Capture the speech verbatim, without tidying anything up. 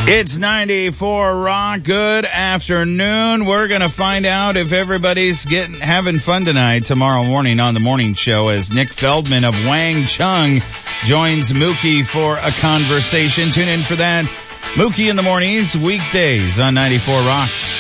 It's ninety-four Rock. Good afternoon. We're going to find out if everybody's getting having fun tonight, tomorrow morning on the morning show, as Nick Feldman of Wang Chung joins Mookie for a conversation. Tune in for that. Mookie in the mornings, weekdays on ninety-four Rock.